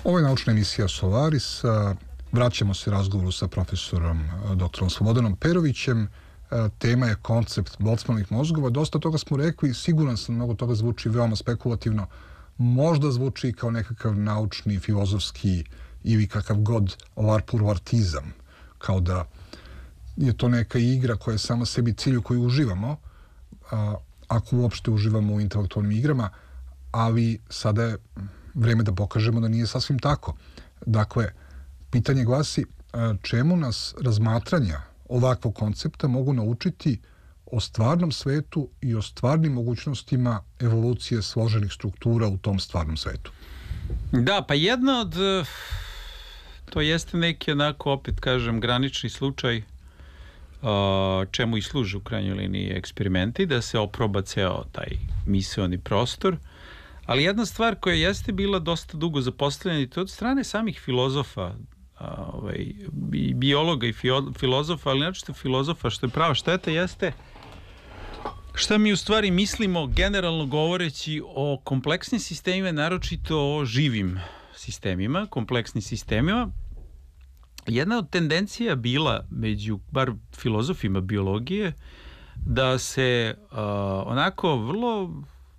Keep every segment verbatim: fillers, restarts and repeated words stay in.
Ovo je naučna emisija Solaris. Vraćamo se razgovoru sa profesorom doktorom Slobodanom Perovićem. Tema je koncept Boltzmannovih mozgova. Dosta toga smo rekli, siguran sam, mnogo toga zvuči veoma spekulativno. Možda zvuči kao nekakav naučni, filozofski ili kakav god larpurlartizam. Kao da je to neka igra koja je sama sebi cilj u koju uživamo, a, ako uopšte uživamo u intelektualnim igrama, ali sada je vreme da pokažemo da nije sasvim tako. Dakle, pitanje glasi čemu nas razmatranja ovakvog koncepta mogu naučiti o stvarnom svetu i o stvarnim mogućnostima evolucije složenih struktura u tom stvarnom svetu. Da, pa jedna od... To jeste neki, onako, opet kažem, granični slučaj čemu i služe u krajnjoj liniji eksperimenti, da se oproba ceo taj misaoni prostor. Ali jedna stvar koja jeste bila dosta dugo zapostavljena i to od strane samih filozofa, ovaj, i biologa i filozofa, ali načito filozofa, što je prava šteta, jeste šta mi u stvari mislimo generalno govoreći o kompleksnim sistemima, naročito o živim sistemima, kompleksnim sistemima. Jedna od tendencija bila među bar filozofima biologije da se uh, onako vrlo,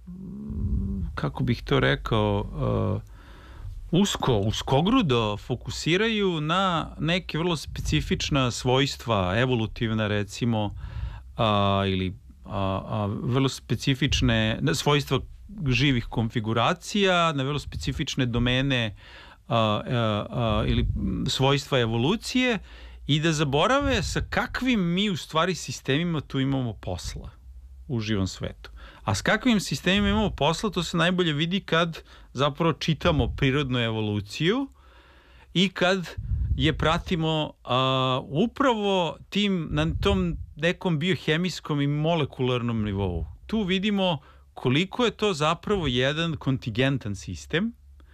kako bih to rekao, uh, usko, uskogrudo fokusiraju na neke vrlo specifična svojstva, evolutivna recimo, uh, ili uh, uh, vrlo specifične svojstva živih konfiguracija, na vrlo specifične domene uh, uh, uh, ili svojstva evolucije i da zaborave sa kakvim mi u stvari sistemima tu imamo posla u živom svetu. A s kakvim sistemima imamo posla, to se najbolje vidi kad zapravo čitamo prirodnu evoluciju i kad je pratimo a, upravo tim, na tom nekom biohemijskom i molekularnom nivou. Tu vidimo koliko je to zapravo jedan kontingentan sistem.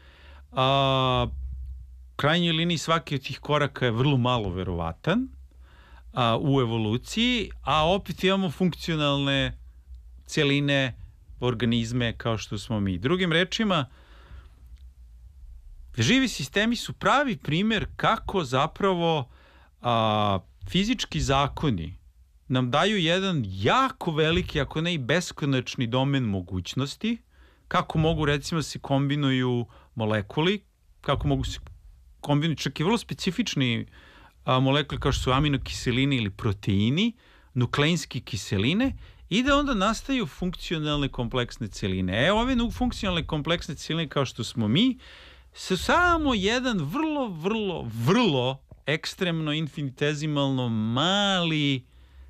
A, u krajnjoj liniji svaki od tih koraka je vrlo malo verovatan a, u evoluciji, a opet imamo funkcionalne celine, organizme kao što smo mi. Drugim rečima, živi sistemi su pravi primjer kako zapravo a, fizički zakoni nam daju jedan jako veliki, ako ne i beskonačni domen mogućnosti, kako mogu recimo se kombinuju molekuli, kako mogu se kombinuju čak i vrlo specifični a, molekuli kao što su aminokiseline ili proteini, nukleinske kiseline, i da onda nastaju funkcionalne kompleksne celine. E, ove funkcionalne kompleksne celine kao što smo mi, su samo jedan vrlo, vrlo, vrlo ekstremno, infinitezimalno mali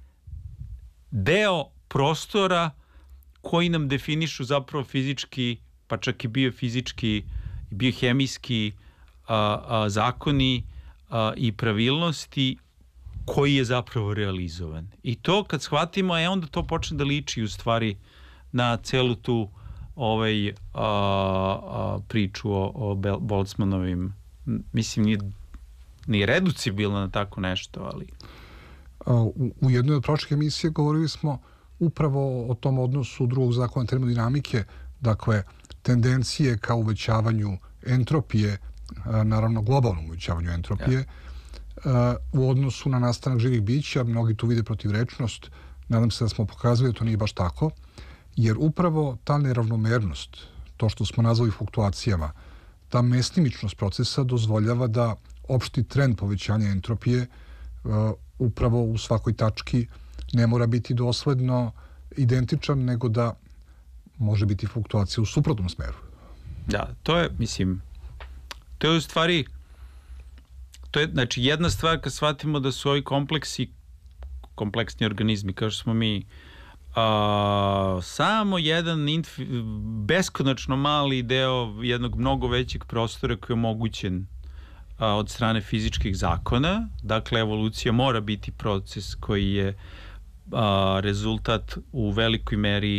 deo prostora koji nam definišu zapravo fizički, pa čak i biofizički, biohemijski a, a, zakoni a, i pravilnosti koji je zapravo realizovan. I to kad shvatimo, e, onda to počne da liči u stvari na celu tu ovaj, a, a, priču o, o Boltzmannovim, mislim, nije ni reducibilno na tako nešto, ali... U, u jednoj od prošlih emisija govorili smo upravo o tom odnosu drugog zakona termodinamike, dakle, tendencije ka uvećavanju entropije, naravno globalnom uvećavanju entropije, ja. U odnosu na nastanak živih bića. Mnogi tu vide protivrečnost. Nadam se da smo pokazali da to nije baš tako, jer upravo ta neravnomernost, to što smo nazvali fluktuacijama, ta mestimičnost procesa dozvoljava da opšti trend povećanja entropije uh, upravo u svakoj tački ne mora biti dosledno identičan, nego da može biti fluktuacija u suprotnom smeru. Da, to je, mislim, to je u stvari... To je, znači, jedna stvar kad shvatimo da su ovi kompleksi, kompleksni organizmi, kao što smo mi, a, samo jedan infi, beskonačno mali deo jednog mnogo većeg prostora koji je omogućen a, od strane fizičkih zakona. Dakle, evolucija mora biti proces koji je a, rezultat u velikoj meri